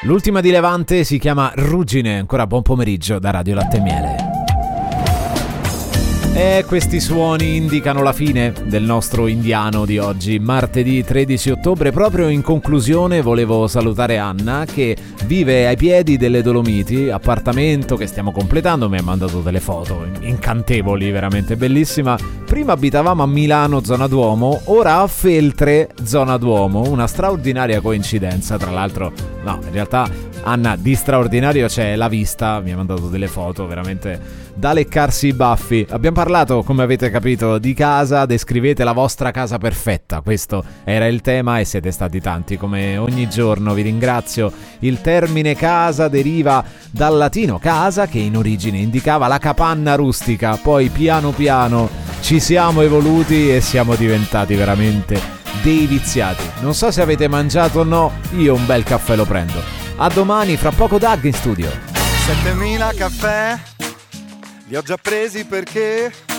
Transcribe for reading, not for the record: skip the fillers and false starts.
L'ultima di Levante si chiama Ruggine. Ancora buon pomeriggio da Radio Latte e Miele. E questi suoni indicano la fine del nostro indiano di oggi, martedì 13 ottobre. Proprio in conclusione volevo salutare Anna, che vive ai piedi delle Dolomiti, appartamento che stiamo completando. Mi ha mandato delle foto incantevoli, veramente bellissima. Prima abitavamo a Milano, zona Duomo, ora a Feltre, zona Duomo. Una straordinaria coincidenza, tra l'altro. No, in realtà Anna, di straordinario c'è la vista. Mi ha mandato delle foto veramente da leccarsi i baffi. Abbiamo parlato, come avete capito, di casa. Descrivete la vostra casa perfetta. Questo era il tema e siete stati tanti, come ogni giorno. Vi ringrazio. Il termine casa deriva dal latino casa, che in origine indicava la capanna rustica. Poi piano piano ci siamo evoluti e siamo diventati veramente dei viziati. Non so se avete mangiato o no, io un bel caffè lo prendo. A domani, fra poco Doug in studio. 7000 caffè li ho già presi perché